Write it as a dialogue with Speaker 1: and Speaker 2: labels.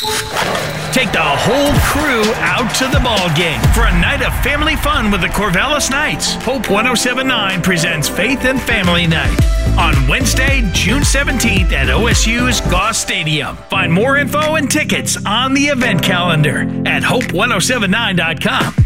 Speaker 1: Take the whole crew out to the ball game for a night of family fun with the Corvallis Knights. Hope 1079 presents Faith and Family Night on Wednesday, June 17th at OSU's Goss Stadium. Find more info and tickets on the event calendar at hope1079.com.